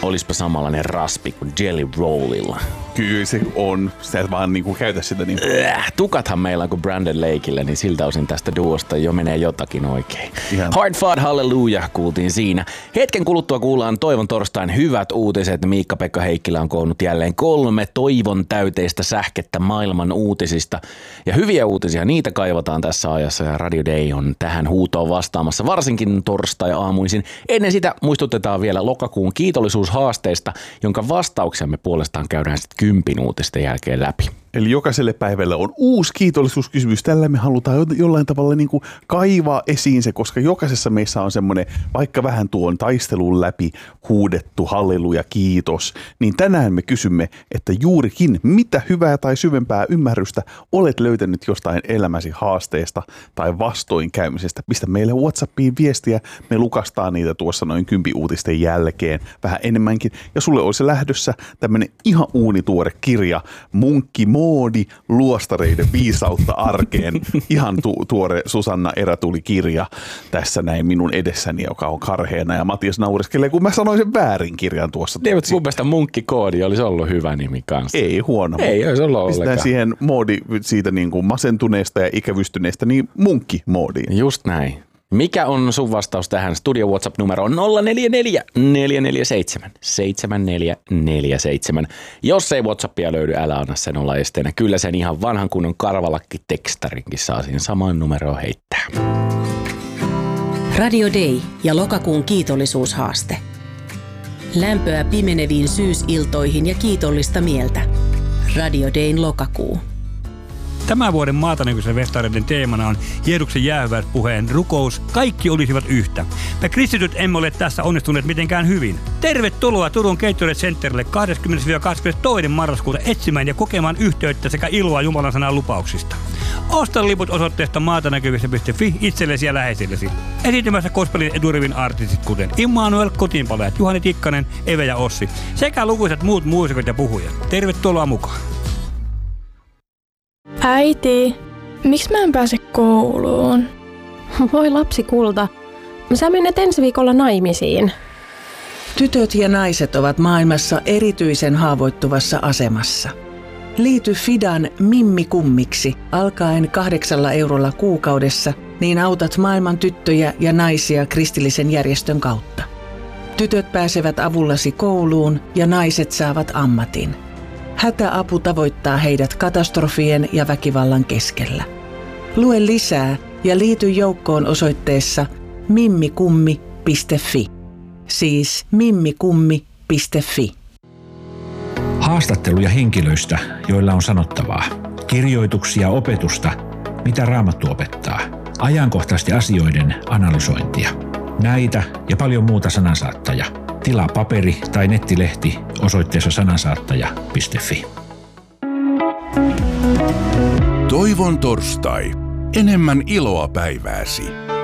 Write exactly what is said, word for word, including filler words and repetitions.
olispa samanlainen raspi kuin Jelly Rollilla. Kyllä se on. Sä et vaan niinku käytä sitä niin. Äh, tukathan meillä on kuin Brandon Lakeille, niin siltä osin tästä duosta jo menee jotakin oikein. Ihan. Hard Fought Hallelujah kuultiin siinä. Hetken kuluttua kuullaan Toivon torstain hyvät uutiset. Miikka-Pekka Heikkilä on koonnut jälleen kolme toivon täyteistä sähkettä maailman uutisista. Ja hyviä uutisia, niitä kaivataan tässä ajassa ja Radio Day on tähän huutoon vastaamassa, varsinkin torstai-aamuisin. Ennen sitä muistutetaan vielä lokakuun kiitollisuushaasteista, jonka vastauksemme puolestaan käydään sitten kympin uutisten jälkeen läpi. Eli jokaiselle päivälle on uusi kiitollisuuskysymys. Tällä me halutaan jollain tavalla niin kuin kaivaa esiin se, koska jokaisessa meissä on semmoinen, vaikka vähän tuon taistelun läpi huudettu halleluja kiitos, niin tänään me kysymme, että juurikin mitä hyvää tai syvempää ymmärrystä olet löytänyt jostain elämäsi haasteesta tai vastoinkäymisestä. Pistä meille WhatsAppiin viestiä, me lukastaan niitä tuossa noin kympi uutisten jälkeen vähän enemmänkin. Ja sulle olisi lähdössä tämmöinen ihan uunituore kirja, Munkki Moodi, luostareiden viisautta arkeen. Ihan tu- tuore Susanna Erätuli-kirja tässä näin minun edessäni, joka on karheena. Ja Matias naureskelee, kun mä sanoin sen väärin kirjan tuossa. Niin, mutta mun mielestä Munkkikoodi olisi ollut hyvä nimi kanssa. Ei huono. Ei olisi ollut ollenkaan. Pistetään siihen moodi siitä niin kuin masentuneesta ja ikävystyneestä, niin Munkki-moodiin. Just näin. Mikä on sun vastaus tähän? Studio WhatsApp-numero on nolla neljä neljä neljä neljä seitsemän seitsemän neljä neljä seitsemän. Jos ei WhatsAppia löydy, älä anna sen olla esteenä. Kyllä sen ihan vanhan kunnon karvalakki-tekstarinkin saa siihen samaan numeroon heittää. Radio Day ja lokakuun kiitollisuushaaste. Lämpöä pimeneviin syysiltoihin ja kiitollista mieltä. Radio Dayn lokakuu. Tämän vuoden Maatanäkyisen festareiden teemana on Jeesuksen jäähyväispuheen rukous. Kaikki olisivat yhtä. Me kristityt emme ole tässä onnistuneet mitenkään hyvin. Tervetuloa Turun Gatorade Centerille kahdeskymmenes kahdeskymmenestoinen marraskuuta etsimään ja kokemaan yhteyttä sekä iloa Jumalan sanan lupauksista. Osta liput osoitteesta maatanäkyvissä piste fi itsellesi ja läheisillesi. Esiintymässä gospelin edurivin artistit kuten Immanuel, Kotiinpalajat, Juhani Tikkanen, Eve ja Ossi sekä lukuisat muut muusikot ja puhujat. Tervetuloa mukaan. Äiti, miksi mä en pääse kouluun? Voi lapsi kulta, sä menet ensi viikolla naimisiin. Tytöt ja naiset ovat maailmassa erityisen haavoittuvassa asemassa. Liity Fidan Mimmi-kummiksi alkaen kahdeksalla eurolla kuukaudessa, niin autat maailman tyttöjä ja naisia kristillisen järjestön kautta. Tytöt pääsevät avullasi kouluun ja naiset saavat ammatin. Hätäapu tavoittaa heidät katastrofien ja väkivallan keskellä. Lue lisää ja liity joukkoon osoitteessa mimmikummi piste fi. Siis mimmikummi piste fi. Haastatteluja henkilöistä, joilla on sanottavaa. Kirjoituksia opetusta, mitä Raamattu opettaa. Ajankohtaisesti asioiden analysointia. Näitä ja paljon muuta Sanansaattaja. Tilaa paperi- tai nettilehti osoitteessa sanansaattaja piste fi. Toivon torstai. Enemmän iloa päivääsi.